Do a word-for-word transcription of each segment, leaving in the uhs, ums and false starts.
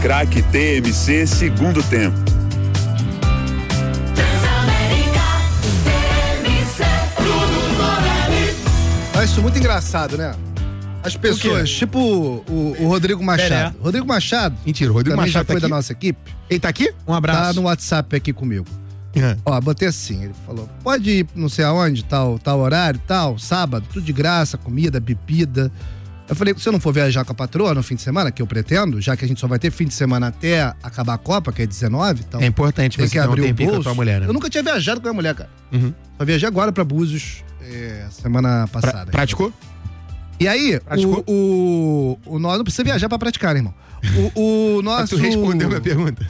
Craque T M C segundo tempo. Acho isso muito engraçado, né? As pessoas, tipo o, o Rodrigo Machado. É. Rodrigo Machado. Mentira, o Rodrigo também Machado já foi tá da aqui? nossa equipe. Ele tá aqui? Um abraço. Tá no WhatsApp aqui comigo. É. Ó, botei assim, ele falou, pode ir não sei aonde, tal, tal horário, tal, sábado, tudo de graça, comida, bebida. Eu falei, se eu não for viajar com a patroa no fim de semana, que eu pretendo, já que a gente só vai ter fim de semana até acabar a Copa, que é dezenove, então É importante tem você que ter um abrir o tempinho com a bolso. tua mulher, né? Eu nunca tinha viajado com a mulher, cara. Uhum. Só viajei agora pra Búzios, é, semana Pra, passada. praticou? E aí, Praticou? o, o, o nós não precisa viajar pra praticar, né, irmão? O, o nosso... Tu respondeu minha pergunta?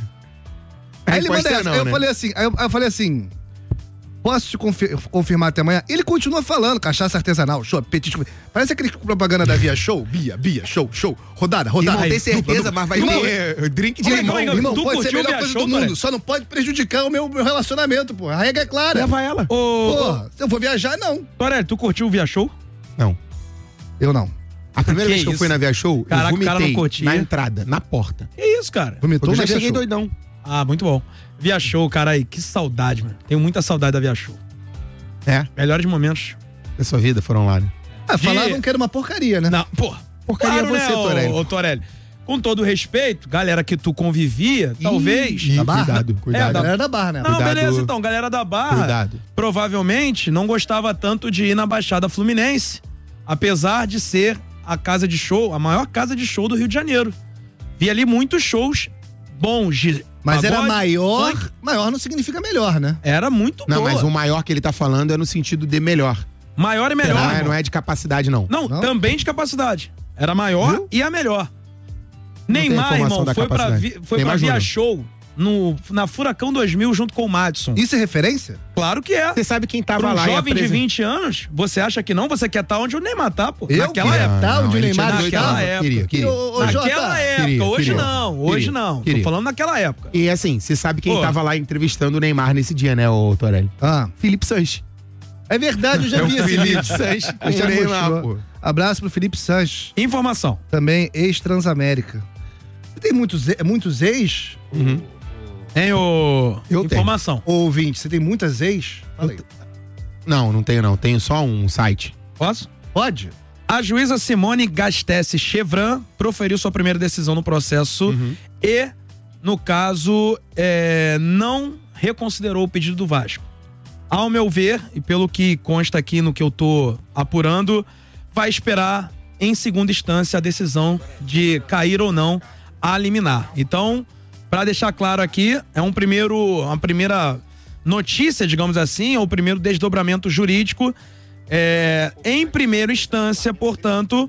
A Aí ele resposta manda é essa, não, aí eu né? falei assim, aí eu, aí eu falei assim, posso te confir- confirmar até amanhã? Ele continua falando, cachaça artesanal, show, petisco. Parece aquele propaganda da Via Show, Bia, Bia, show, show, rodada, rodada. Não Aí, tem certeza, dupla, mas vai dupla. ter drink de Como é que limão. vai, Irmão, irmão, Tu pode ser a curtiu o melhor Via coisa Show, do mundo, Torelli? só não pode prejudicar o meu, meu relacionamento, pô. A regra é clara. Leva ela. Ô, Porra, se eu vou viajar, não. Torelli, tu curtiu o Via Show? Não. Eu não. A primeira Que vez que eu isso? fui na Via Show, Caraca, eu o cara não vomitei curtia. na entrada, na porta. Que isso, cara? Vomitou Eu na já Via cheguei Show. doidão. Ah, muito bom. Via Show, cara aí, que saudade, mano. Tenho muita saudade da Via Show. É, Melhores momentos. da sua vida foram lá, né? Ah, De- falavam que era uma porcaria, né? Não, pô. Porcaria claro, você, né, Torelli. Ô, ô, Torelli. Com todo respeito, galera que tu convivia, talvez... Ih, Da Barra? cuidado, É, cuidado. A galera da Barra, né? Não, Cuidado. beleza, então, galera da Barra, Cuidado. provavelmente não gostava tanto de ir na Baixada Fluminense, apesar de ser a casa de show, a maior casa de show do Rio de Janeiro. Vi ali muitos shows bons de Mas era pagode, maior, funk. maior não significa melhor, né? Era muito Não, boa. mas o maior que ele tá falando é no sentido de melhor. Maior e melhor. Não é, irmão. não é de capacidade, não. Não, Não? também de capacidade. Era maior Viu? e a melhor. tem Neymar, informação irmão, da foi pra, capacidade. vi, foi Neymar pra Via Júnior. Show no, na Furacão dois mil junto com o Madison. Isso é referência? Claro que é. Você sabe quem tava Pra um lá e jovem de apresen- vinte anos, você acha que não? Você quer estar onde o Neymar tá, pô. Eu Naquela queria época. tá onde o ele Neymar tinha naquela dois- época. Queria, queria. Ô, ô, Naquela Jota, época, queria, hoje queria, não, hoje queria, não. queria. Tô falando naquela época. E assim, você sabe quem Pô. tava lá entrevistando o Neymar nesse dia, né, ô Torelli? Ah, Felipe Sanches. é verdade, eu já É o vi esse Felipe vídeo. Sanches com Ele já o Neymar, mostrou. pô. Abraço pro Felipe Sanches, Informação. também ex-Transamérica. Você tem muitos, e- muitos ex? Tem o... Eu tenho. Informação. Ou ouvinte, você tem muitas ex? Fala aí. Não, não tenho não. Tenho só um site. Posso? Pode? A juíza Simone Gastesse Chevran proferiu sua primeira decisão no processo Uhum. e, no caso, é, não reconsiderou o pedido do Vasco. Ao meu ver, e pelo que consta aqui no que eu tô apurando, vai esperar em segunda instância a decisão de cair ou não a liminar. Então, para deixar claro aqui, é um primeiro, uma primeira notícia, digamos assim, é o primeiro desdobramento jurídico. É, em primeira instância, portanto,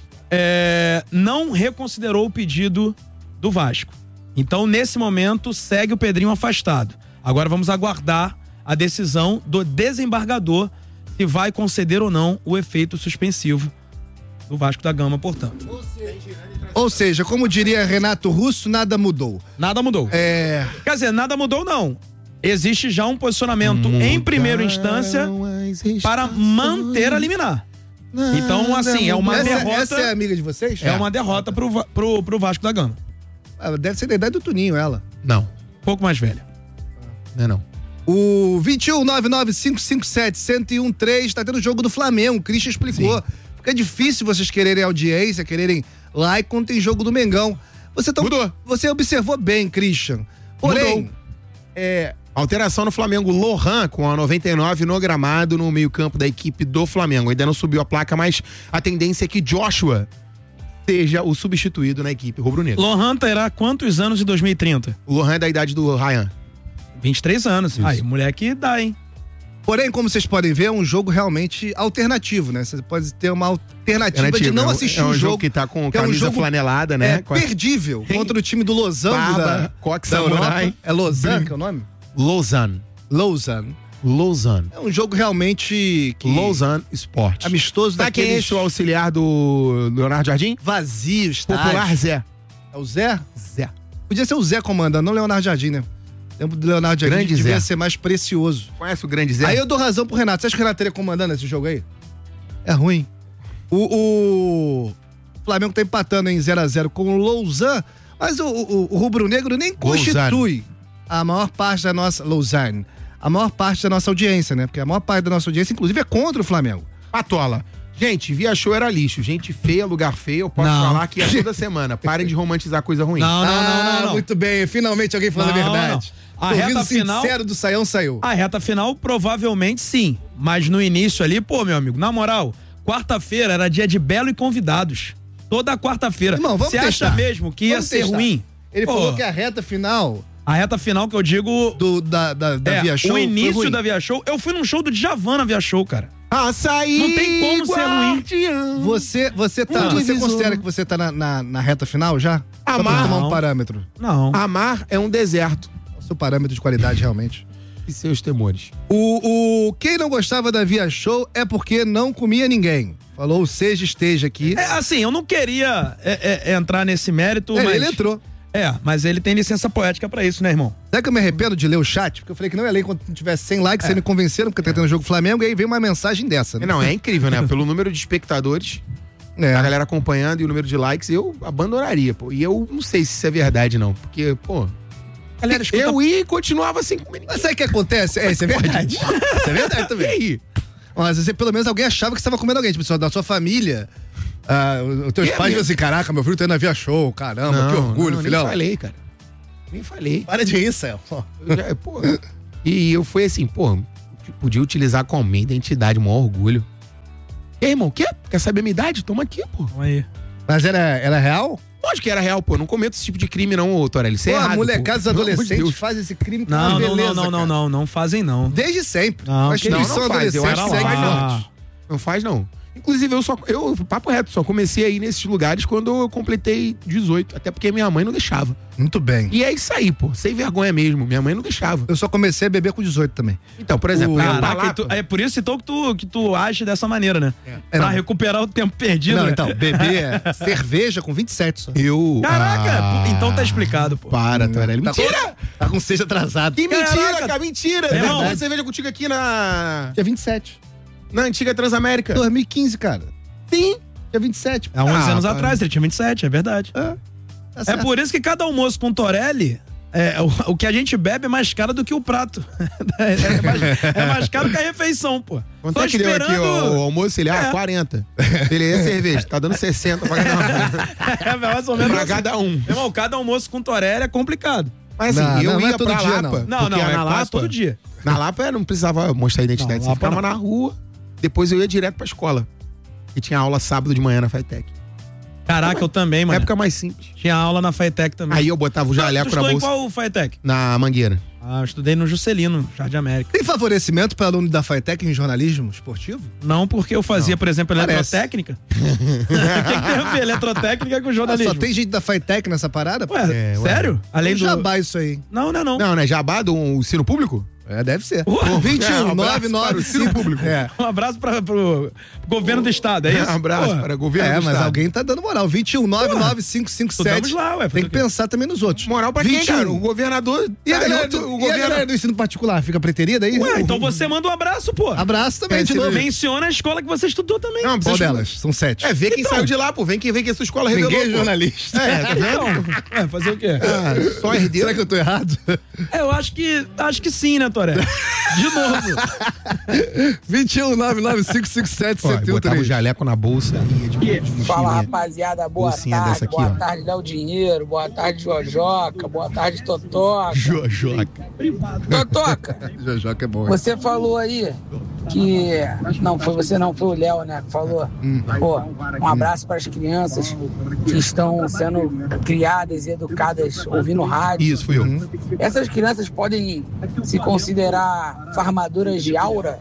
é, não reconsiderou o pedido do Vasco. Então, nesse momento, segue o Pedrinho afastado. Agora vamos aguardar a decisão do desembargador se vai conceder ou não o efeito suspensivo do Vasco da Gama, portanto. Ou seja, como diria Renato Russo, nada mudou. Nada mudou. É. Quer dizer, nada mudou, não. Existe já um posicionamento em primeira instância para manter a liminar. Então, assim, é uma Essa, derrota. essa é amiga de vocês? É uma derrota pro, Va- pro, pro Vasco da Gama. Ah, deve ser da idade do Tuninho, ela. Não, Um pouco mais velha. não é não. O vinte e um, nove nove cinco cinco sete, um zero um três tá tendo o jogo do Flamengo. O Christian explicou. Sim. Fica difícil vocês quererem audiência, quererem like quando tem jogo do Mengão. Você, tão, Mudou. você observou bem, Christian. Porém, Mudou. é, Alteração no Flamengo. Lohan com a noventa e nove no gramado no meio-campo da equipe do Flamengo. Ainda não subiu a placa, mas a tendência é que Joshua seja o substituído na equipe rubro-negra. Lohan terá quantos anos em dois mil e trinta? O Lohan é da idade do Ryan. vinte e três anos. Isso. Aí, moleque dá, hein? porém, como vocês podem ver, é um jogo realmente alternativo, né? Você pode ter uma alternativa de não é um, assistir é um o jogo jogo. que tá com que é um camisa jogo, flanelada, né? É Com a- perdível contra o time do Lausanne Barba, da, coque da samurai. Europa. É Lausanne que é o nome? Lausanne. Lausanne. Lausanne. É um jogo realmente que Lausanne Sport. amistoso Sabe quem é daqueles esse, o auxiliar do Leonardo Jardim? vazio, estádio. Popular Zé. É o Zé? Zé. Podia ser o Zé comandando, não o Leonardo Jardim, né? O tempo do Leonardo Jardim Grande devia Zé. ser mais precioso. Conhece o grande Zé? Aí eu dou razão pro Renato. Você acha que o Renato teria comandando esse jogo aí? É ruim. O, o Flamengo tá empatando em zero a zero com o Lausanne, Mas o, o, o rubro-negro nem constitui a maior parte da nossa... Lausanne. A maior parte da nossa audiência, né? Porque a maior parte da nossa audiência, inclusive, é contra o Flamengo. Patola. Gente, Via Show era lixo. Gente feia, lugar feio, eu posso Não. falar que é toda semana. Parem de romantizar coisa ruim. Não, não, não, não, não. Ah, muito bem. Finalmente alguém falando Não, a verdade. não. A O reta sorriso final- sincero do Saião saiu. A reta final, provavelmente sim. Mas no início ali, pô, meu amigo, na moral, quarta-feira era dia de Belo e convidados. Toda quarta-feira. Irmão, vamos Você acha testar. mesmo que ia Vamos ser testar. ruim? Ele Pô, falou que a reta final a reta final que eu digo... do, da, da, da é, Via Show o foi início ruim. da Via Show. Eu fui num show do Djavan na Via Show, cara. Açaí, Não tem como ser ruim. guardião. Você, você, tá, Um você divisor. considera que você tá na, na, na reta final já? Só pra Amar. tomar um Não. parâmetro. Não. Amar é um deserto. O seu parâmetro de qualidade, realmente. E seus temores. O, o quem não gostava da Via Show é porque não comia ninguém. Falou o Seja Esteja aqui. É, assim, eu não queria é, é, entrar nesse mérito, É, mas... ele entrou. É, mas ele tem licença poética pra isso, né, irmão? Sabe que eu me arrependo de ler o chat? Porque eu falei que não ia ler enquanto tivesse cem likes, vocês me convenceram, porque tá tendo jogo Flamengo, e aí veio uma mensagem dessa. Né? Não, é incrível, né? Pelo número de espectadores, É. a galera acompanhando e o número de likes, eu abandonaria, pô. E eu não sei se isso é verdade, não. Porque, pô... Galera, escuta... Eu ia e continuava sem comer ninguém. Mas sabe o que acontece? É, isso é verdade. Isso é verdade E também. aí? Mas você, pelo menos alguém achava que você estava comendo alguém, tipo, da sua família. Ah, os teus É, pais meu- diziam assim: caraca, meu filho tá indo na Via Show, caramba, que orgulho, não, filhão. Nem falei, cara. Nem falei. Para de rir, Céu. Eu já- pô, e eu fui assim, pô, podia utilizar com a minha identidade, um maior orgulho. E aí, irmão, quê? Quer saber a minha idade? Toma aqui, pô. Calma aí. Mas era, era real? Lógico que era real, pô. Não cometo esse tipo de crime, não, ô, Torelli. Isso é Pô, a errado, molecada, os pô. Pelo amor de adolescentes Deus. fazem esse crime com Não, uma não, beleza, não, não, não, cara. não, não fazem não. Desde sempre. Não, Acho que que não, eles não são faz, eu adolescentes, era segue lá. forte. Não faz, não. Inclusive, eu só, eu, papo reto, só comecei a ir nesses lugares quando eu completei dezoito. Até porque minha mãe não deixava. Muito bem. E é isso aí, pô. Sem vergonha mesmo. Minha mãe não deixava. Eu só comecei a beber com dezoito também. Então, por exemplo, O- eu ia pra Caraca, lá, e tu- pô. é por isso então que tu, que tu age dessa maneira, né? É, Pra não. recuperar o tempo perdido, Não, né? então, beber é cerveja com vinte e sete só. Eu. Caraca, Ah, pô, então tá explicado, pô. Para, Torelli. Tá com- Mentira! Tá com seja atrasado. Que mentira, Caraca. cara, mentira! É Eu verdade. tomei cerveja contigo aqui na. Dia vinte e sete. Na antiga Transamérica. dois mil e quinze, cara. Sim. Dia vinte e sete. Há uns Ah, anos para. atrás, ele tinha vinte e sete, é verdade. Tá É certo. por isso que cada almoço com Torelli, é, o, o que a gente bebe é mais caro do que o prato. É, é mais, é mais caro que a refeição, pô. Quanto Tô é que deu aqui ó, o almoço? Ele, ah, É. quarenta. Ele é cerveja, tá dando sessenta pra cada um. É mais ou menos pra assim. cada um. Irmão, cada almoço com Torelli é complicado. Mas assim, Não, eu não, não é ia todo pra dia, Lapa. não. Não, porque não, é na quase Lapa, todo dia. Na Lapa eu não precisava mostrar a identidade. Não, Você Lapa ficava não. na rua, depois eu ia direto pra escola. E tinha aula sábado de manhã na Fitec. Caraca, eu também, Na mano. época mais simples. Tinha aula na Fitec também. Aí eu botava o tu jaleco na estudou em bolsa. qual Fitec? Na mangueira. Ah, eu estudei no Juscelino, Jardim América. Tem favorecimento para aluno da Fitec em jornalismo esportivo? Não porque eu fazia, por exemplo, Parece. eletrotécnica. O que, que tem a ver eletrotécnica com Ah, jornalismo? só tem gente da Fitec nessa parada? Ué, É, ué. sério? Além Além do... jabá isso aí. Não, não, não. Não, né? Jabá do ensino público? É, deve ser. Ué. vinte e É, um, um nove abraço nove para o ensino cinco. público. É. Um abraço pra, pro governo do estado, é isso? Um abraço Porra. para o governo É, do mas estado. alguém tá dando moral. vinte e um, nove nove cinco cinco sete. Estudamos lá, ué, fazer Tem que o quê? pensar também nos outros. Moral pra quem, vinte e um. cara? O governador... E a, tá em galera outro- do, o e a governo... galera do ensino particular fica preterida aí? Ué, então você manda um abraço, pô. Abraço também, de Esse- novo. Menciona a escola que você estudou também. Não, Qual precisa... delas? São sete. É, vê quem Então. saiu de lá, pô. Vem quem vem que a sua escola revelou. Ninguém é pô. jornalista. É, tá vendo? Então, é, fazer o quê? Ah, só herdeiro. Será que eu tô errado? É, eu acho que acho que sim, né, Toré? De novo. vinte e um, nove nove cinco cinco sete, Ó, sete um botava o três. jaleco na bolsa. Ia de, de mochilinha. Fala, rapaziada, boa Bolsinha tarde, dessa aqui, boa ó. tarde, Léo Dinheiro, boa tarde, Jojoca, boa tarde, Totoca. Jojoca. Totoca, Jojoca é bom, hein? você falou aí que... Não, foi você não, foi o Léo, né, que falou. Pô, um abraço para as crianças que estão sendo criadas e educadas ouvindo rádio. Isso, fui eu. Essas crianças podem se considerar farmadoras de aura?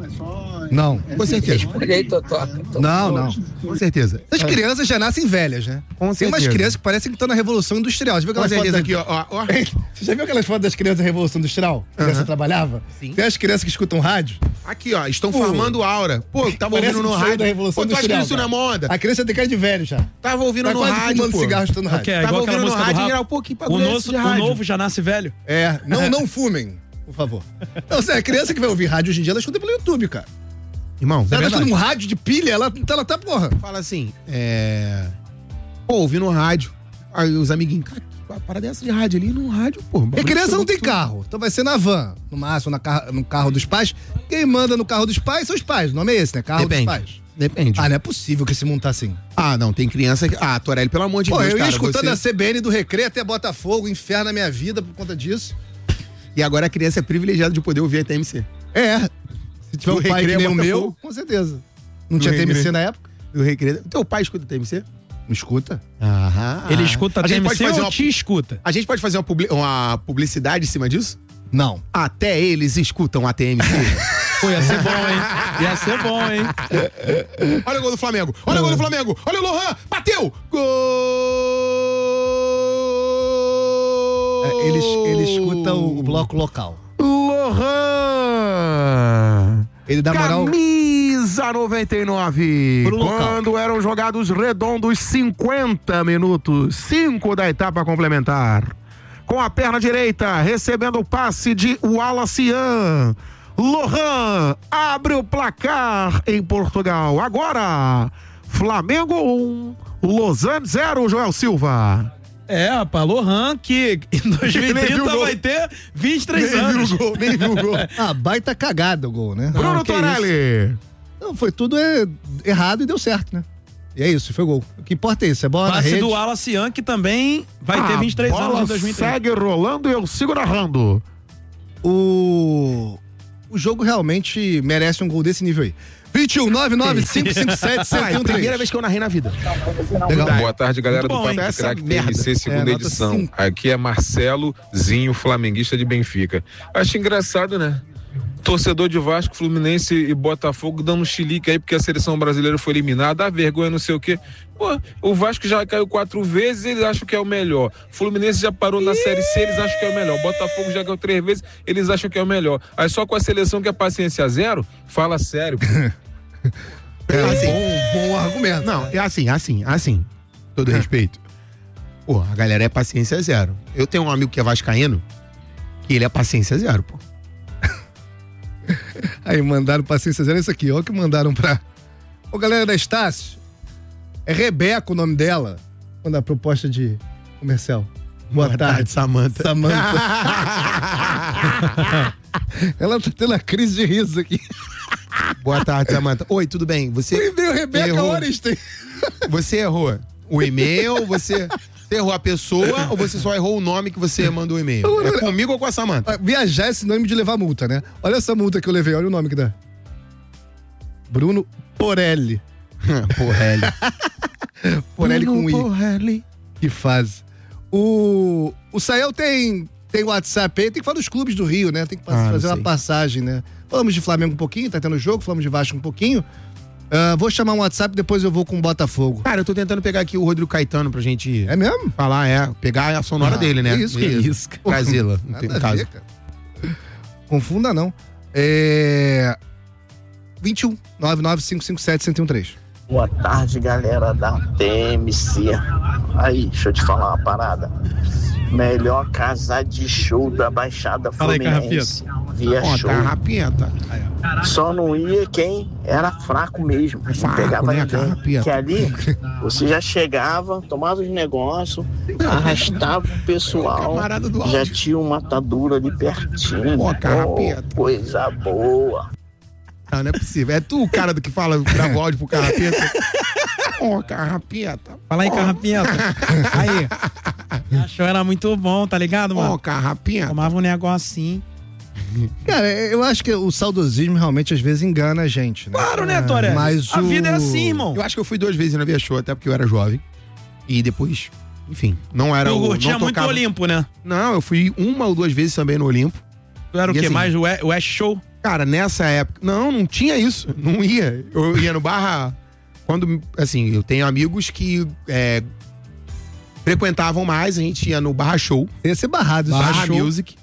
Não. Com certeza. Olha aí, Totoca. Não, não. Com certeza. As crianças já nascem velhas, né? Com Tem umas certeza. crianças que parecem que estão na Revolução Industrial. Você viu Com aquelas fotos certeza da... aqui, ó. ó, ó. Você já viu aquelas fotos das crianças da Revolução Industrial? Que Criança Aham. trabalhava? Sim. Tem as crianças que escutam rádio. Aqui, ó. Estão Pô. formando aura. Pô, tava Parece ouvindo no que saiu rádio. da Revolução Pô, tu acha que Industrial, isso não é cara. moda? A criança tem cara de velho já. Tava ouvindo Tá no quase rádio, fumando pô. cigarro, escutando rádio. Que é Tava igual aquela ouvindo no música do rádio e Rafa. era um pouquinho pra O, bagulho nosso, de o rádio. novo já nasce velho. É, não, não fumem, por favor. Não, sério, a criança que vai ouvir rádio hoje em dia, ela escuta pelo YouTube, cara. Irmão, Ela tá verdade. escutando um rádio de pilha, ela, ela tá, porra. fala assim, é... Pô, ouvi no rádio. Aí os amiguinhos, cara, que a parada dessa de rádio ali no rádio, pô. E criança não tem carro, então vai ser na van, no máximo na car- no carro dos pais. Quem manda no carro dos pais são os pais, o nome é esse, né? Carro Depende. dos pais. Depende. Ah, não é possível que esse mundo tá assim. Ah, não, tem criança que... Ah, Torelli, pelo amor de Pô, Deus, eu ia cara, escutando você- a C B N do Recreio até Botafogo, inferno na minha vida por conta disso. E agora a criança é privilegiada de poder ouvir a T M C. É, se tiver Do um pai que Recreio nem a o meu, Botafogo. com certeza. Não Do tinha T M C Recreio. na época? Do recreio. Teu pai escuta T M C? Não escuta. Aham. Ele escuta a gente pode T M C fazer ou uma, te escuta? A gente pode fazer uma, publi- uma publicidade em cima disso? Não. Até eles escutam a T M C. Pô, ia ser bom, hein? Ia ser bom, hein? Olha o gol do Flamengo. Olha o gol do Flamengo. Olha o Lohan. Bateu. Gol. É, ele, ele escuta o, o bloco local. Lohan. Ele dá moral. Camisa noventa e nove. Pro local. Quando eram jogados redondos cinquenta minutos. cinco da etapa complementar. Com a perna direita, recebendo o passe de Wallacian. Lohan abre o placar em Portugal. Agora, Flamengo um, Lausanne zero, Joel Silva. É, rapaz, Lohan, que em dois mil e Nem viu o trinta gol. vai ter vinte e três anos. Nem viu o gol, nem viu o gol. Ah, baita cagada o gol, né? Bruno que Torelli. Não, foi tudo é, errado e deu certo, né? E é isso, foi gol. O que importa é isso, é bola na Passe rede. do Wallacian, que também vai ter vinte e três A bola anos em dois mil e trinta. segue rolando e eu sigo narrando. O... o jogo realmente merece um gol desse nível aí. vinte e um, nove nove cinco cinco sete, Ah, é a um primeira três. vez que eu narrei na vida. Legal. Boa tarde, galera Muito do bom, hein? Papo de Essa Crack merda. T M C, segunda É, nota edição. cinco. Aqui é Marcelo Zinho, flamenguista de Benfica. Acho engraçado, né? Torcedor de Vasco, Fluminense e Botafogo dando um chilique aí porque a seleção brasileira foi eliminada, dá vergonha, não sei o quê. Pô, o Vasco já caiu quatro vezes, eles acham que é o melhor. Fluminense já parou na Série C, eles acham que é o melhor. Botafogo já caiu três vezes, eles acham que é o melhor. Aí só com a seleção que é paciência zero, fala sério. É assim. Bom, bom argumento. Não, é assim, assim, assim. Todo respeito. Pô, a galera é paciência zero. Eu tenho um amigo que é vascaíno, que ele é paciência zero, pô. Aí mandaram paciência zero, isso aqui, ó, o que mandaram pra... Ô, galera da Estácio, é Rebeca o nome dela, quando a proposta de comercial. Boa, tarde, Samanta. Samanta. Ela tá tendo a crise de riso aqui. Boa tarde, Samanta. Oi, tudo bem? Você, E-mail Rebeca Errou. Orestein. você errou o e-mail, você, você errou a pessoa ou você só errou o nome que você mandou o e-mail? É comigo ou com a Samanta? Ah, Viajar é sinônimo de levar multa, né? Olha essa multa que eu levei, olha o nome que dá. Bruno Porelli. Porrelli. Porelli com I. Porrelli. Que fase. O, o Sael tem, tem WhatsApp aí, tem que falar dos clubes do Rio, né? Tem que Ah, não fazer uma sei. passagem, né? Falamos de Flamengo um pouquinho, tá tendo jogo, falamos de Vasco um pouquinho. Ah, vou chamar um WhatsApp, depois eu vou com o Botafogo. Cara, eu tô tentando pegar aqui o Rodrigo Caetano pra gente É mesmo? falar, é. Pegar a sonora Ah, dele, né? que isso, que isso, cara. Trazê-la, no Nada a caso. ver, cara. Confunda não. É... vinte e um, nove nove cinco cinco sete, um zero um três. Boa tarde, galera da T M C. Aí, deixa eu te falar uma parada. Melhor casa de show da Baixada Fala aí, Fluminense. Via Ó, show. tá rapeta. Só não ia quem era fraco mesmo. Não Fraco, pegava né, ninguém. Carrapieta? Que ali, você já chegava, tomava os negócios, arrastava o pessoal. Camarada do Já áudio. tinha uma atadura ali pertinho. Ó, Carrapieta. Oh, coisa boa. Não, não é possível. É tu o cara do que fala, grava áudio pro Carrapeta. Ó, Carrapeta. Fala aí, Carrapieta. Aí. A show era muito bom, tá ligado, Ó, mano? Carrapeta. Tomava um negocinho. Cara, eu acho que o saudosismo realmente às vezes engana a gente, né? Claro, né, Toré? Mas A o- vida é assim, irmão. Eu acho que eu fui duas vezes na Via Show, até porque eu era jovem. E depois, enfim, não era Tu o... curtia não muito tocava... Olimpo, né? Não, eu fui uma ou duas vezes também no Olimpo. Tu era o E quê? assim- Mais o We- West Show? Cara, nessa época... Não, não tinha isso. Não ia. Eu ia no Barra... Quando, assim, eu tenho amigos que é, frequentavam mais, a gente ia no Barra Show. Ia ser barrado. isso. Barra Show. Music.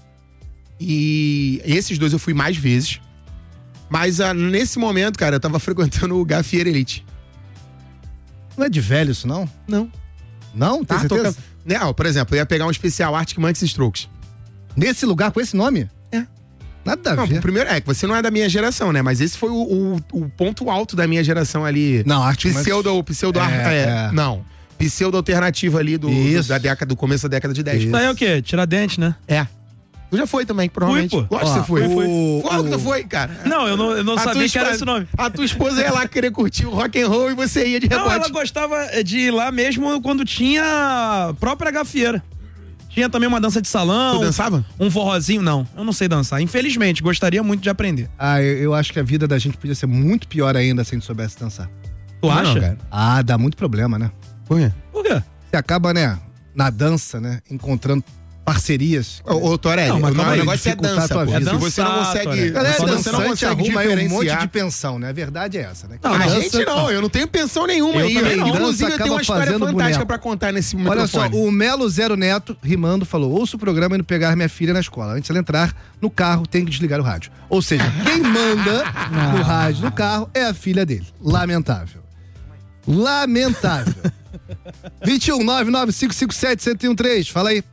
E esses dois eu fui mais vezes. Mas ah, nesse momento, cara, eu tava frequentando o Gafieira Elite. Não é de velho isso, não? Não. Não? Tem Tá certeza? tocando. Né, ó, por exemplo, eu ia pegar um especial Arctic Monkeys e Strokes. Nesse lugar, com esse nome? É. Nada a Não, ver. o primeiro é que você não é da minha geração, né? Mas esse foi o, o, o ponto alto da minha geração ali. Não, Arctic Monkeys- Pseudo, pseudo É, é, é. Não. pseudo-alternativa ali do, do, da década, do começo da década de dez. Isso daí é o quê? Tiradentes, né? É. Tu já foi também, provavelmente. Fui, pô. Lógico que você foi. Fui, fui. fui. Claro que tu foi, cara. Não, eu não, eu não A sabia tua que era esposa- esse nome. A tua esposa ia lá querer curtir o rock and roll e você ia de Não, rebote. ela gostava de ir lá mesmo quando tinha a própria gafieira. Tinha também uma dança de salão. Tu dançava? Um forrozinho, não. Eu não sei dançar. Infelizmente, gostaria muito de aprender. Ah, eu, eu acho que a vida da gente podia ser muito pior ainda se a gente soubesse dançar. Tu Não, acha? cara. Ah, dá muito problema, né? Por quê? Por quê? Você acaba, né, na dança, né, encontrando parcerias. Ô, ô Torelli, Não, mas o calma aí, negócio é dificultar dança, a tua pô. vida. Se você não Dançar, consegue... Torelli. Galera, se você não dançante consegue arruma aí um monte diferenciar... de pensão, né? A verdade é essa, né? Não, A dança- gente não, eu não tenho pensão nenhuma Eu aí. também não. Inclusive, Dança eu tenho acaba uma história fazendo fantástica boneco. pra contar nesse Olha só, microfone. o Melo Zero Neto, rimando, falou: ouço o programa indo pegar minha filha na escola. Antes de ela entrar no carro, tem que desligar o rádio. Ou seja, quem manda no rádio do carro é a filha dele. Lamentável. Lamentável. vinte e um, nove nove cinco cinco sete, zero zero um três. Fala aí.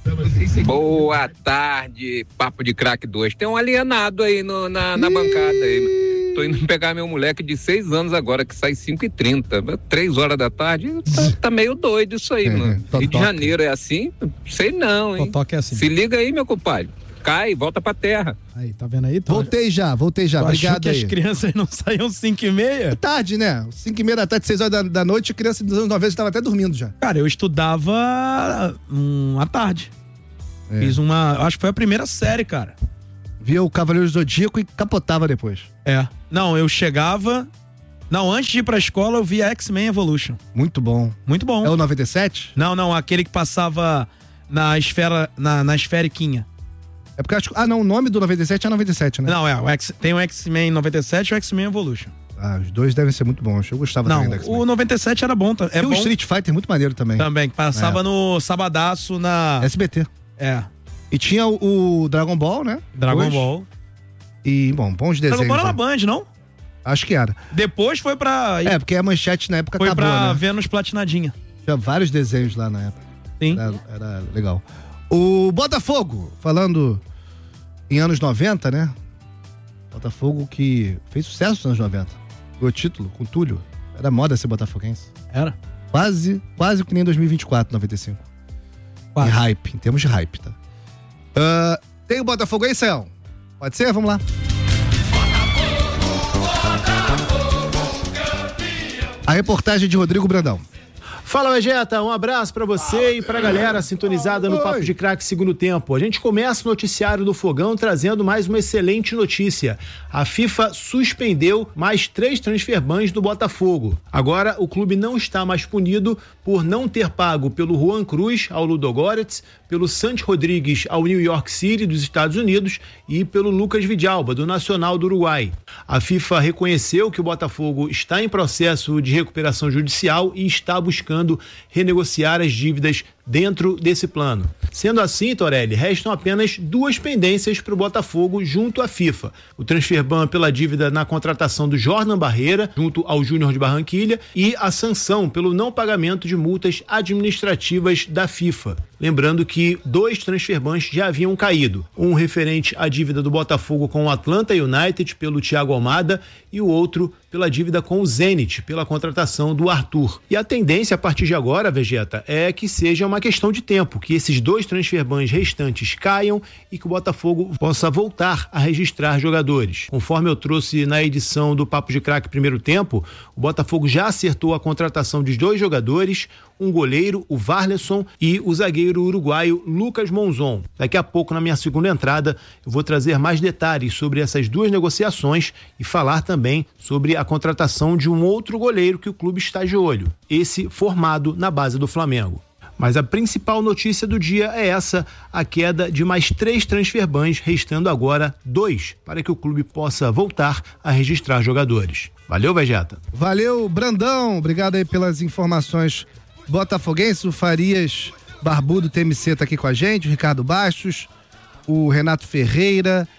Boa tarde, Papo de Crack dois. Tem um alienado aí no- na, na bancada aí. Tô indo pegar meu moleque de seis anos agora, que sai cinco e trinta. três horas da tarde, tá, tá meio doido isso aí, É, mano. Rio de totoca. Janeiro é assim? Sei não, hein? Totoca é assim. Se liga aí, meu compadre. Cai, volta pra terra. Aí, tá vendo aí? Tu Voltei já, voltei já. tu achou Obrigado que aí. as crianças não saíam cinco e meia? Tarde, né? cinco e meia da tarde, seis horas da, da noite, a criança dos anos noventa estava até dormindo já. Cara, eu estudava hum, à tarde. É. Fiz uma... Acho que foi a primeira série, cara. Via o Cavaleiro do Zodíaco e capotava depois. É. Não, eu chegava... Não, antes de ir pra escola, eu via X-Men Evolution. Muito bom. Muito bom. É o noventa e sete? Não, não, aquele que passava na esfera... Na, na esferiquinha. É porque eu acho que. Ah, não, o nome do noventa e sete é noventa e sete, né? Não, é, o X, tem o X-Men noventa e sete e o X-Men Evolution. Ah, os dois devem ser muito bons. Eu gostava Não, também do X-Men. o noventa e sete era bom. tá- É Tem o bom Street Fighter muito maneiro também. também, que passava É. no Sabadaço na... S B T. É, E tinha o, o Dragon Ball, né? Dragon Depois. Ball. E, bom, bons desenhos. Dragon Ball era na né? Band, não? Acho que era. Depois foi pra... É, porque a manchete na época foi acabou, pra né? Vênus Platinadinha. Tinha vários desenhos lá na época. Sim. Era, era legal. O Botafogo, falando em anos noventa, né? Botafogo que fez sucesso nos anos noventa. Ganhou título com Túlio. Era moda ser botafoguense. Era? Quase, quase que nem dois mil e vinte e quatro, noventa e cinco. Quase. Em hype, em termos de hype, tá? Ah, tem o Botafogo aí, Céu? Pode ser? Vamos lá. A reportagem de Rodrigo Brandão. Fala, Vegeta, um abraço pra você e pra galera sintonizada no Papo de Craque Segundo Tempo. A gente começa o noticiário do Fogão trazendo mais uma excelente notícia. A FIFA suspendeu mais três transfer bans do Botafogo. Agora, o clube não está mais punido por não ter pago pelo Juan Cruz ao Ludogorets, pelo Santi Rodrigues ao New York City dos Estados Unidos e pelo Lucas Vidalba, do Nacional do Uruguai. A FIFA reconheceu que o Botafogo está em processo de recuperação judicial e está buscando renegociar as dívidas dentro desse plano. Sendo assim, Torelli, restam apenas duas pendências para o Botafogo junto à FIFA. O transfer ban pela dívida na contratação do Jordan Barreira, junto ao Júnior de Barranquilha, e a sanção pelo não pagamento de multas administrativas da FIFA. Lembrando que dois transfer bans já haviam caído. Um referente à dívida do Botafogo com o Atlanta United, pelo Thiago Almada, e o outro pela dívida com o Zenit, pela contratação do Arthur. E a tendência a partir de agora, Vegeta, é que seja uma questão de tempo, que esses dois transfer bans restantes caiam e que o Botafogo possa voltar a registrar jogadores. Conforme eu trouxe na edição do Papo de Craque Primeiro Tempo, o Botafogo já acertou a contratação de dois jogadores, um goleiro, o Varleson, e o zagueiro uruguaio Lucas Monzon. Daqui a pouco, na minha segunda entrada, eu vou trazer mais detalhes sobre essas duas negociações e falar também sobre a contratação de um outro goleiro que o clube está de olho, esse formado na base do Flamengo. Mas a principal notícia do dia é essa, a queda de mais três transfer bans, restando agora dois, para que o clube possa voltar a registrar jogadores. Valeu, Vegeta. Valeu, Brandão. Obrigado aí pelas informações botafoguenses. O Farias Barbudo T M C tá aqui com a gente, o Ricardo Bastos, o Renato Ferreira,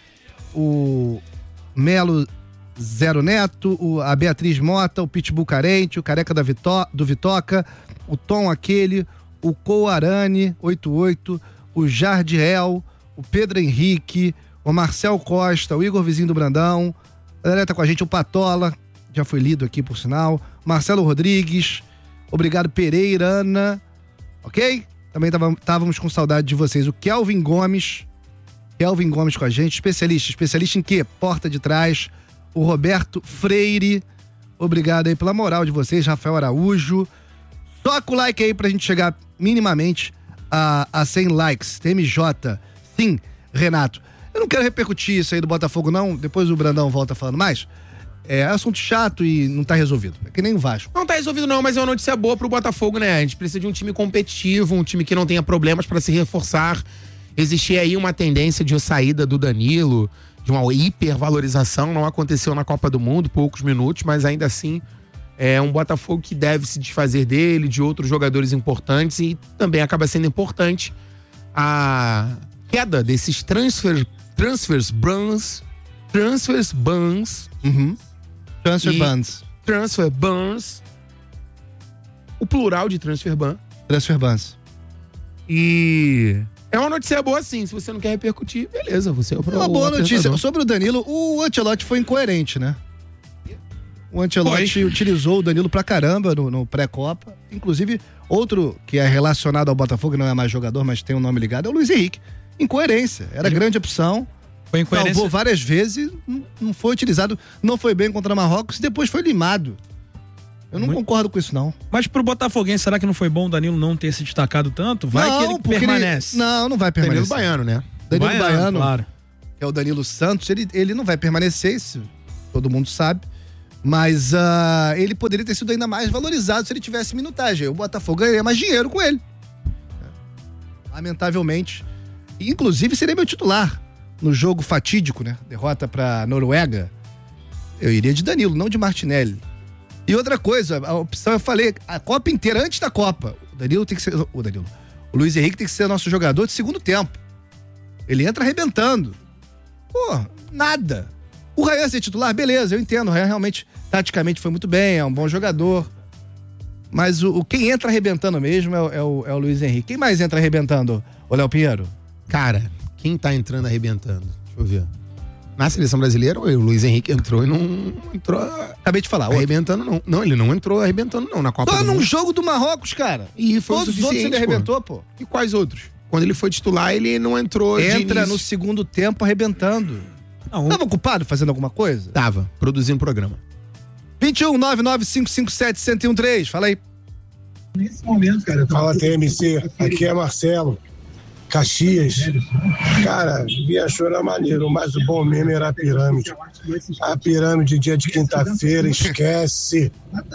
o Melo Zero Neto, o, a Beatriz Mota, o Pitbull Carente, o Careca da Vitó, do Vitoca, o Tom Aquele, o Coarane oitenta e oito, o Jardiel, o Pedro Henrique, o Marcel Costa, o Igor Vizinho do Brandão, a galera tá com a gente, o Patola, já foi lido aqui por sinal, Marcelo Rodrigues, Obrigado, Pereirana. Ok? Também estávamos com saudade de vocês. O Kelvin Gomes. Kelvin Gomes com a gente. Especialista. Especialista em quê? Porta de trás. O Roberto Freire. Obrigado aí pela moral de vocês. Rafael Araújo. Toca o like aí pra gente chegar minimamente a, a cem likes. T M J. Sim, Renato. Eu não quero repercutir isso aí do Botafogo, não. Depois o Brandão volta falando mais. É assunto chato e não tá resolvido. É que nem o Vasco. Não tá resolvido não, mas é uma notícia boa pro Botafogo, né? A gente precisa de um time competitivo, um time que não tenha problemas pra se reforçar. Existia aí uma tendência de saída do Danilo, de uma hipervalorização. Não aconteceu na Copa do Mundo, poucos minutos, mas ainda assim é um Botafogo que deve se desfazer dele, de outros jogadores importantes, e também acaba sendo importante a queda desses transfer, transfers bans, transfers bans, uhum. Transfer bans. Transfer bans. O plural de transfer ban. Transfer bans. E é uma notícia boa, sim. Se você não quer repercutir, beleza. Você é o É uma boa notícia. Sobre o Danilo, o Ancelotti foi incoerente, né? O Ancelotti foi. utilizou o Danilo pra caramba no, no pré-copa. Inclusive, outro que é relacionado ao Botafogo, não é mais jogador, mas tem um nome ligado, é o Luiz Henrique. Incoerência. Era grande opção. Foi incoerência. Salvou várias vezes, não foi utilizado, não foi bem contra o Marrocos e depois foi limado. Eu não Muito... concordo com isso, não. Mas pro Botafoguense, será que não foi bom o Danilo não ter se destacado tanto? Vai não, que ele permanece. Ele... Não, não vai permanecer. Danilo Baiano, né? Danilo Baiano, Baiano claro. Que é o Danilo Santos, ele, ele não vai permanecer, isso todo mundo sabe. Mas uh, ele poderia ter sido ainda mais valorizado se ele tivesse minutagem. O Botafogo ganharia mais dinheiro com ele. Lamentavelmente. Inclusive, seria meu titular no jogo fatídico, né? Derrota pra Noruega. Eu iria de Danilo, não de Martinelli. E outra coisa, a opção eu falei, a Copa inteira, antes da Copa, o Danilo tem que ser, o Danilo, o Luiz Henrique tem que ser nosso jogador de segundo tempo. Ele entra arrebentando. Pô, nada. O Ryan ser titular, beleza, eu entendo, o Ryan realmente, taticamente foi muito bem, é um bom jogador. Mas o, o quem entra arrebentando mesmo é o, é, o, é o Luiz Henrique. Quem mais entra arrebentando, o Léo Pinheiro? Cara, quem tá entrando arrebentando? Deixa eu ver. Na seleção brasileira, o Luiz Henrique entrou e não entrou. Acabei de falar. Arrebentando, não. Não, ele não entrou arrebentando, não, na Copa Só do num Mundo. jogo do Marrocos, cara. E foi Todos os outros ele arrebentou, pô. E quais outros? Quando ele foi titular, ele não entrou Entra de no segundo tempo arrebentando. Não, Tava ocupado fazendo alguma coisa? Tava, produzindo programa. vinte e um, nove nove cinco cinco sete, um zero um três, fala aí. Nesse momento, cara. Fala, T M C. Aqui é Marcelo. Caxias. Cara, Viajou era maneiro, mas o bom mesmo era a pirâmide. A pirâmide, dia de quinta-feira, esquece.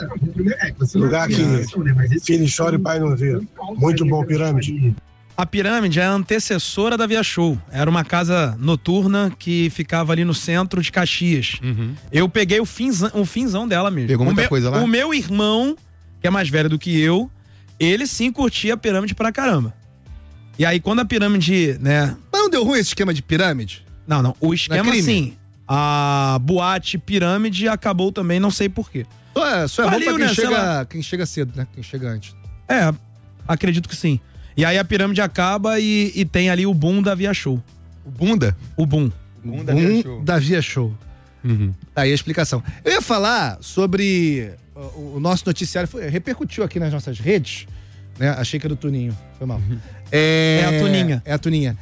Lugar que filho chora e pai não vê. Muito bom, pirâmide. A Pirâmide é a antecessora da Via Show. Era uma casa noturna que ficava ali no centro de Caxias. Uhum. Eu peguei o finzão, o finzão dela mesmo. Pegou muita o meu, coisa lá? O meu irmão, que é mais velho do que eu, ele sim curtia a Pirâmide pra caramba. E aí, quando a Pirâmide, né... Mas não deu ruim esse esquema de pirâmide? Não, não. O esquema, sim. A boate Pirâmide acabou também, não sei porquê. Só é, só é Valeu, bom pra quem, né, chega, quem chega cedo, né? Quem chega antes. É, acredito que sim. E aí a Pirâmide acaba e, e tem ali o boom da Via Show. O bunda? O boom. O boom da Via Show. Da Via Show. Uhum. Tá aí a explicação. Eu ia falar sobre o, o nosso noticiário, foi, repercutiu aqui nas nossas redes, né? Achei que era o Tuninho, foi mal. Uhum. É, é a Tuninha. É a Tuninha.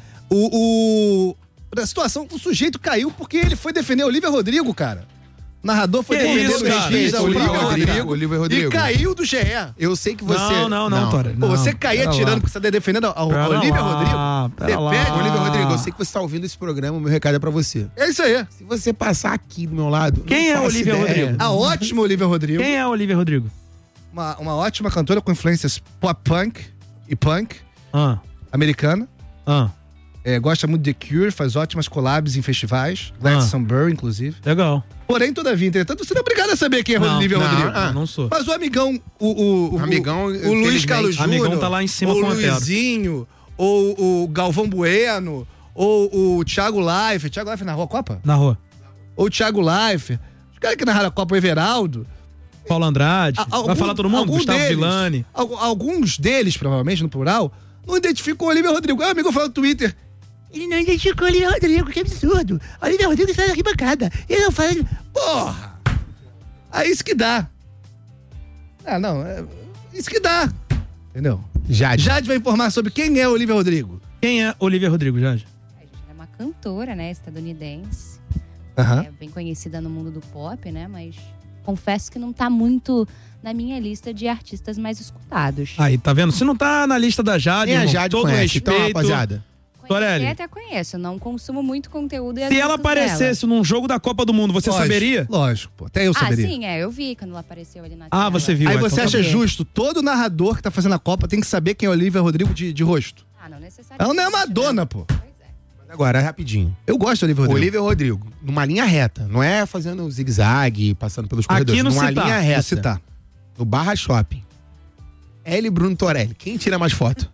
O, o, a situação, o sujeito caiu porque ele foi defender o Olívia Rodrigo, cara. O narrador foi que defender isso, o X da Olívia Rodrigo, Olívia Rodrigo e caiu do G E. Eu sei que você... Não, não, não, Tora. Pô, você cair atirando porque você tá defendendo a Olívia Rodrigo? Depende. Olívia Rodrigo, eu sei que você tá ouvindo esse programa, o meu recado é pra você. É isso aí. Se você passar aqui do meu lado... Quem é a Olívia Rodrigo? A ótima Olívia Rodrigo. Quem é a Olívia Rodrigo? Uma, uma ótima cantora com influências pop punk e punk. Ah. Americana. Ah. É, gosta muito de The Cure, faz ótimas collabs em festivais. Glastonbury, ah. inclusive. Legal. Porém, todavia, entretanto, você não é obrigado a saber quem é a Olívia Rodrigo. Não, ah, não sou. Mas o amigão, o, o, o, amigão, o Luiz Carlos Júnior, amigão tá lá em cima ou com o Luizinho, ou o Galvão Bueno, ou o Thiago Life. Thiago Life narrou a Copa? Narrou. Ou o Thiago Life. Os caras que narraram a Copa, o Everaldo. Paulo Andrade. A, algum, Vai falar todo mundo? Gustavo deles, Villani. Alguns deles, provavelmente, no plural, não identificou o Olívia Rodrigo. Ah, amigo falou no Twitter. Ele não identificou o Olívia Rodrigo, que absurdo. O Olívia Rodrigo está na arquibancada. Ele não fala... Porra! É isso que dá. Ah, não. É, Isso que dá. Entendeu? Jade. Jade vai informar sobre quem é Olivia Rodrigo. Quem é Olivia Rodrigo, Jade? Ela é uma cantora, né, estadunidense. Aham. É bem conhecida no mundo do pop, né, mas confesso que não tá muito na minha lista de artistas mais escutados. Aí, tá vendo? Se não tá na lista da Jade, Nem a irmão, Jade todo conhece, respeito. então, rapaziada. Torelli, Conhecer até conheço, não consumo muito conteúdo. E as se ela músicas dela. aparecesse num jogo da Copa do Mundo, você Lógico, saberia? Lógico, pô. Até eu saberia. Ah, sim, é, eu vi quando ela apareceu ali na Ah, tela. você viu. Aí então você tá acha bom. justo, todo narrador que tá fazendo a Copa tem que saber quem é Olivia Rodrigo de, de rosto. Ah, não necessariamente. Ela não é Madonna, pô. Agora, rapidinho. Eu gosto de Olivia Rodrigo. Olivia Rodrigo, numa linha reta. Não é fazendo zigue-zague, passando pelos Aqui corredores. no numa Citar, linha no reta. Citar. No Barra Shopping. Ela e Bruno Torelli. Quem tira mais foto?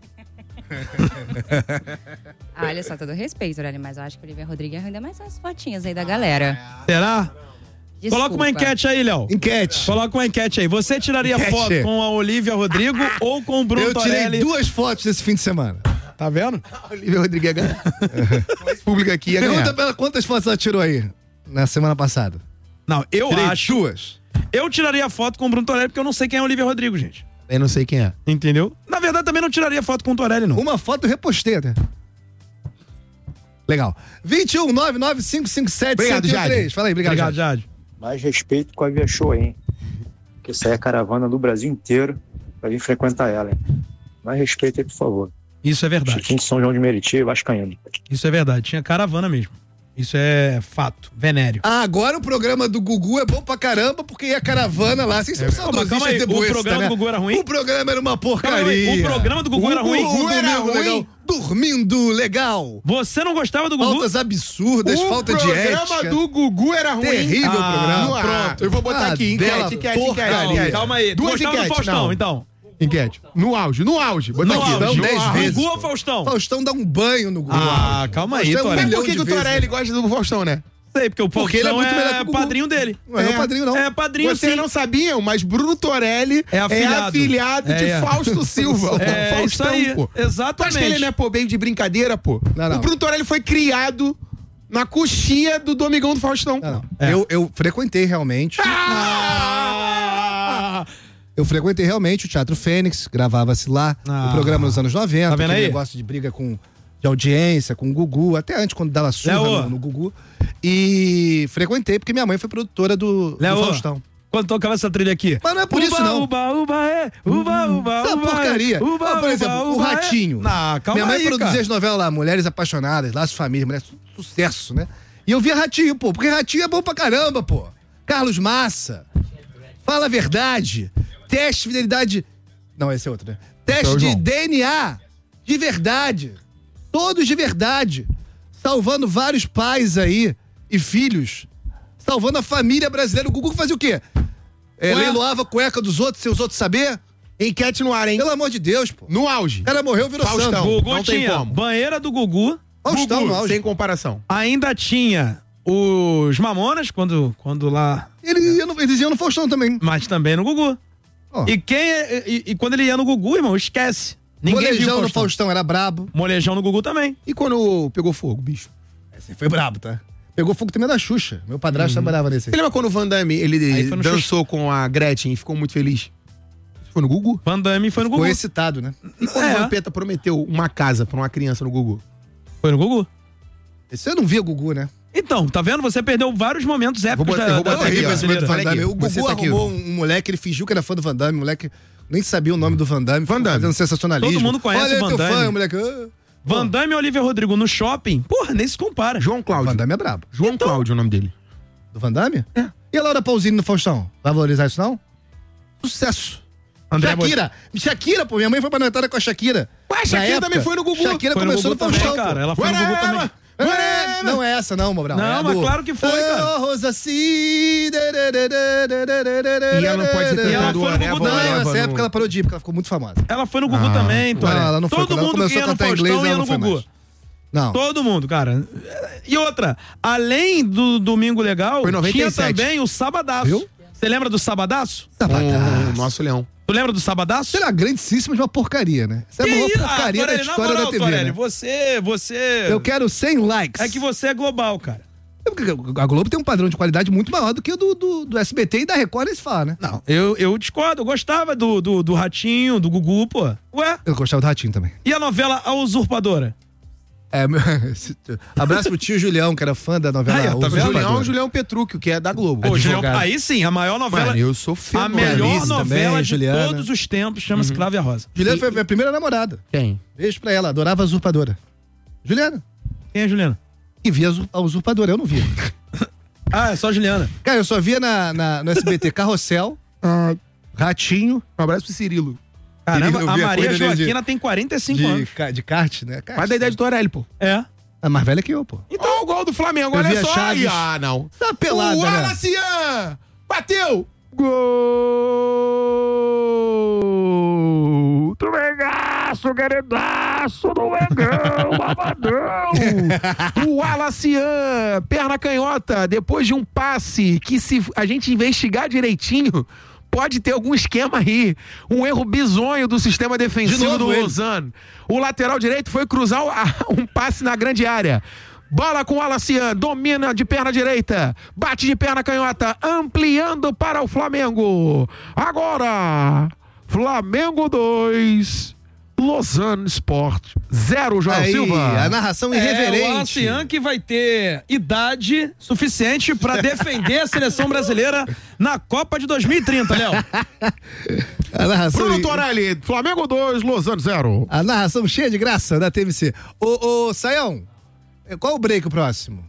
Ah, olha só, todo respeito, Aurélio, mas eu acho que o Olivia Rodrigo ia render mais as fotinhas aí da galera. Será? Desculpa. Coloca uma enquete aí, Léo. Enquete. Coloca uma enquete aí. Você tiraria Enquete. foto com a Olivia Rodrigo ou com o Bruno Eu tirei Torelli? duas fotos esse fim de semana. Tá vendo? Olivia Rodrigo ia ganhar. Esse público aqui ia Pergunta ganhar. pra ela quantas fotos ela tirou aí na semana passada. Não, eu Tirei acho. duas. Eu tiraria foto com o Bruno Torelli porque eu não sei quem é a Olivia Rodrigo, gente. Eu não sei quem é. Entendeu? Na verdade, também não tiraria foto com o Torelli, não. Uma foto eu repostei até. Legal. vinte e um, nove nove cinco cinco sete, Obrigado, cento e três. Jade. Fala aí, obrigado, Obrigado, Jade. Jade. Mais respeito com a Via Show, hein? Porque sai a caravana do Brasil inteiro pra vir frequentar ela, hein? Mais respeito aí, por favor. Isso é verdade. Chiquinho de São João de Meriti, vascaíno. Isso é verdade. Tinha caravana mesmo. Isso é fato. Venéreo. Ah, agora o programa do Gugu é bom pra caramba, porque ia caravana lá. Vocês são Pô, mas calma saudosistas aí, de o Buesta, programa né? do Gugu era ruim? O programa era uma Calma porcaria. aí, o programa do Gugu era ruim? O Gugu era ruim? legal. Dormindo legal. Você não gostava do Gugu? Faltas absurdas, O falta de ética. programa do Gugu era ruim. Terrível Ah, programa. no ar. Pronto. Eu vou botar Ah, aqui, bela enquete, enquete, porcaria. enquete, enquete. Calma aí. Tu Duas gostava do enquetes, Faustão, não. então? Enquete. No auge, no auge. Bota No aqui. auge. Não, No dez auge. vezes. Gugu ou Faustão? Faustão dá um banho no Gugu. Ah, calma aí, Faustão é um Torelli. Mas milhão por que, de que o vezes. Torelli gosta do Faustão, né? Sei, porque o Faustão Porque ele é muito melhor que o é Gugu. padrinho dele. Não é, o padrinho, não. É padrinho, Vocês sim. não sabiam, mas Bruno Torelli É afilhado. afilhado de É, é. Fausto Silva. o É, Faustão, isso aí. pô. Exatamente. Tu acha que ele não é pô, meio de brincadeira, pô? Não, não. O Bruno Torelli foi criado na coxinha do Domingão do Faustão. Não, não. É. Eu, eu frequentei realmente. Ah! Eu frequentei realmente o Teatro Fênix, gravava-se lá, Ah. o programa nos anos noventa, Tá vendo aquele aí? negócio de briga com de audiência, com o Gugu, até antes, quando dava surra Léo. no, no Gugu. E frequentei, porque minha mãe foi produtora do, do Léo, Faustão. quando tocava essa trilha aqui. Mas não é por uba, isso, não. Uba, uba, é. Uba, uba, Essa uba, porcaria. é. Uba, Ah, por exemplo, uba, o uba, é. Ratinho. Não, calma Minha mãe aí, produzia cara. as novelas lá, Mulheres Apaixonadas, Laços Família, Mulher su- Sucesso, né? E eu via Ratinho, pô, porque Ratinho é bom pra caramba, pô. Carlos Massa. Fala a verdade. Teste de fidelidade. Não, esse é outro, né? Teste Esse é o de João. D N A de verdade. Todos de verdade. Salvando vários pais aí e filhos. Salvando a família brasileira. O Gugu fazia o quê? É, Ué? leiloava a cueca dos outros, sem os outros saber? Enquete no ar, hein? Pelo amor de Deus, pô. No auge. O cara morreu, virou Faustão. santo. Gugu Não tem tinha como. banheira do Gugu. Faustão, Gugu, no auge. sem comparação. Ainda tinha os Mamonas, quando, quando lá... Ele ia no, eles iam no Faustão também. Mas também no Gugu. Ó. E quem é- e, e quando ele ia no Gugu, irmão, esquece. Ninguém viu Molejão o no Faustão. Faustão era brabo. Molejão no Gugu também. E quando pegou fogo, bicho? Esse foi brabo, tá? Pegou fogo também da Xuxa. Meu padrasto trabalhava nesse Você lembra quando o Van Damme, ele Aí foi no dançou com a Gretchen e ficou muito feliz? Isso foi no Gugu? Van Damme foi no Ficou Gugu. excitado, né? E quando É. o Vampeta prometeu uma casa pra uma criança no Gugu? Foi no Gugu. Esse eu não via Gugu, né? Então, tá vendo? Você perdeu vários momentos épicos botar- da, vou da botar T V aqui, ó. brasileira. Van Olha Damme. aqui, O Gugu você tá aqui. arrumou um moleque, ele fingiu que era fã do Van Damme, o moleque nem sabia o nome do Van Damme. Van Damme. Fazendo sensacionalismo. Todo mundo conhece Olha, o Van teu Damme. fã, o moleque. ah. Van Damme e Olivia Rodrigo no shopping, porra, nem se compara. João O Cláudio. Van Damme é brabo. João Então- Cláudio é o nome dele. Do Van Damme? É. E a Laura Pausini no Faustão? Vai valorizar isso, não? Sucesso. André Shakira. Shakira, pô. Minha mãe foi pra noitada com a Shakira. Ué, a Shakira Na época, também foi no Gugu. Shakira Foi no começou Gugu no, também, Faustão, cara. pô. Ela foi no Gugu também. É, não é essa não, Mobral. Não, é a mas do- claro que foi, cara. Oh, Rosa assim. E ela não pode ser E ela cantadora, foi no né? Gugu Vó também. Não, Eva, nessa no- época ela parou de ir, porque ela ficou muito famosa. Ela foi no Gugu Ah. também, Toré. Não, ela não foi. Todo Quando ela mundo que começou ia a no cantar Faustão inglês, ela ia não no foi Gugu. mais. Não. Todo mundo, cara. E outra, além do Domingo Legal, Foi noventa e tinha sete. também o Sabadaço. Viu? Você lembra do Sabadaço? O nosso leão. Tu lembra do Sabadaço? Isso era grandíssima de uma porcaria, né? Isso é a Que maior isso? porcaria Ah, da Torelli, na história moral, da T V, Torelli, né? você, você... Eu quero cem likes. É que você é global, cara. A Globo tem um padrão de qualidade muito maior do que o do, do, do S B T e da Record, nem se fala, né? Não, eu, eu discordo. Eu gostava do, do, do Ratinho, do Gugu, pô. Ué? Eu gostava do Ratinho também. E a novela A Usurpadora? É, meu... Abraço pro tio Julião, que era fã da novela. Aí, ó, tá A vendo? Julião, Usurpadora. Julião Petrúquio, que é da Globo. Pô, Julião, aí sim, a maior novela. Mano, eu sou A fenômeno. melhor Alice novela também, de Juliana. todos os tempos chama-se Cravo e a Rosa. Juliana foi a minha primeira namorada. Quem? Beijo pra ela, adorava a Usurpadora. Juliana. Quem é Juliana? E via a Usurpadora, eu não via. Ah, é só Juliana. Cara, eu só via na, na, no S B T Carrossel, ah, Ratinho. Um abraço pro Cirilo. Caramba, Eu a vi a Maria corrida dele de- Joaquina tem quarenta e cinco de, anos. ca- de kart, né? Kart. Vai da ideia de Torelli, pô. É. É mais velha que eu, pô. Então, ó, o gol do Flamengo, Eu olha vi a só. Chaves. Aí, ah, não. Tá pelada, o né? Alacian bateu. Gol do Mengaço, queridaço do Mengão, babadão. O Alacian, perna canhota, depois de um passe que, se a gente investigar direitinho, pode ter algum esquema aí. Um erro bizonho do sistema defensivo De novo do ele. Lausanne. O lateral direito foi cruzar o- a- um passe na grande área. Bola com o Alacian, domina de perna direita, bate de perna canhota, ampliando para o Flamengo. Agora, Flamengo dois, Lausanne Sport zero, João Aí, Silva. a narração É, irreverente. o Alacian que vai ter idade suficiente pra defender a seleção brasileira na Copa de dois mil e trinta, Léo. A narração, Bruno Torelli, Flamengo dois, Lausanne zero. a narração cheia de graça da T V C. Ô, ô, Saião, qual o break o próximo?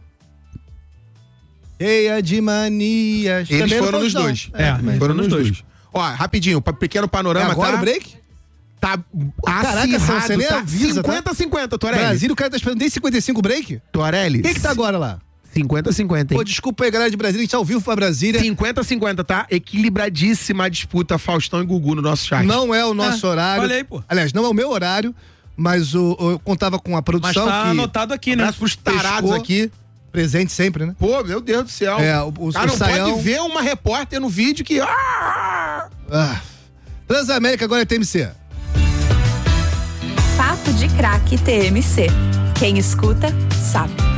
Cheia de manias. Eles Também não foram nos Faustão. dois. É, Também foram nos dois. Ó, rapidinho, pa- pequeno panorama, É agora tá? o break? Tá Caraca, acirrado, você nem tá avisa, tá? cinquenta a cinquenta, Torelli. Brasil, o cara tá esperando desde cinquenta e cinco break? Torelli. Quem que tá agora lá? cinquenta a cinquenta, Pô, hein? desculpa aí, galera de Brasília, a gente tá ao vivo pra Brasília. cinquenta a cinquenta, tá? Equilibradíssima a disputa Faustão e Gugu no nosso chat. Não é o nosso horário. falei, pô. Aliás, não é o meu horário, mas o, o- eu contava com a Mas produção tá que... anotado aqui, né? Abraço pros tarados pescou, aqui. Presente sempre, né? Pô, meu Deus do céu. É, o, o, Cara, o não Saião... pode ver uma repórter no vídeo que... Ah! Ah. Transamérica agora é T M C. Papo de Craque T M C. Quem escuta, sabe.